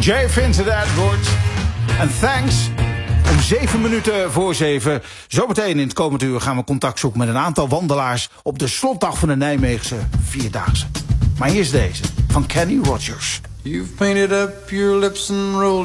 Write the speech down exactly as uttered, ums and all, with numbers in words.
J. Vincent Edwards. En thanks. Om zeven minuten voor zeven. Zometeen in het komend uur gaan we contact zoeken met een aantal wandelaars op de slotdag van de Nijmeegse Vierdaagse. Maar hier is deze, van Kenny Rogers. You've painted up your lips and rolled